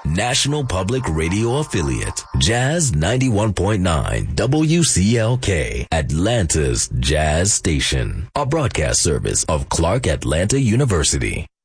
National Public Radio affiliate, Jazz 91.9 WCLK, Atlanta's Jazz Station, a broadcast service of Clark Atlanta University.